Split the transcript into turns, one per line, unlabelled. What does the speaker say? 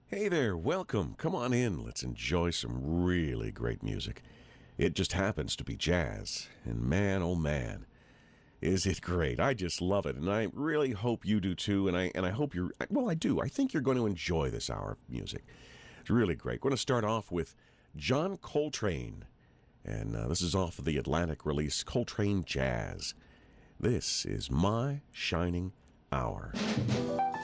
Hey there, welcome. Come on in. Let's enjoy some really great music. It just happens to be jazz, and man, oh man, is it great. I just love it, and I really hope you do too, and I hope you're, well, I do. I think you're going to enjoy this hour of music. It's really great. We're going to start off with John Coltrane, and this is off of the Atlantic release Coltrane Jazz. This is My Shining Hour.